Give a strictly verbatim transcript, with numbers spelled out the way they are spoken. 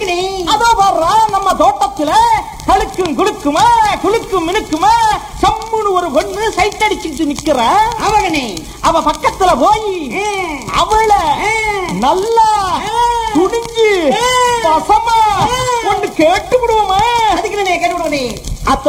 அதோ வர்ற நம்ம தோட்டத்துல கழுக்கும் குளுக்குமா குளுக்கும் மினுக்குமா சம்முன்னு ஒரு பொண்ணு சைட் அடிச்சுட்டு நிக்கிற அவகனே அவ பக்கத்துல போய் அவளை நல்லா துணிஞ்சு பசமா ஒண்ணு கேட்டு விடுவோமா? அதுக்கு கேட்டு விடுவோமே.